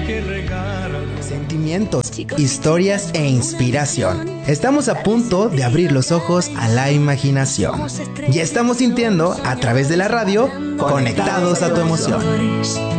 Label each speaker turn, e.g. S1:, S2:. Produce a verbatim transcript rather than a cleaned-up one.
S1: Sentimientos, historias e inspiración. Estamos a punto de abrir los ojos a la imaginación. Y estamos sintiendo, a través de la radio, conectados a tu emoción.